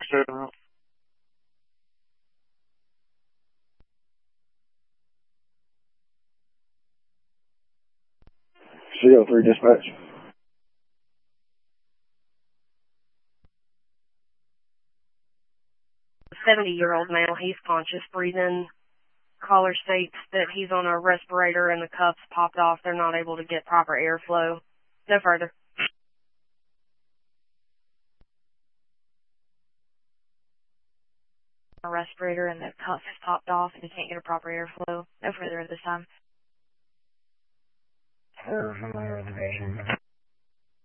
CO3 dispatch. 70-year-old male, he's conscious, breathing. Caller states that he's on a respirator and the cuffs popped off. They're not able to get proper airflow. No further. A respirator and the cuffs popped off and he can't get a proper airflow. No further at this time.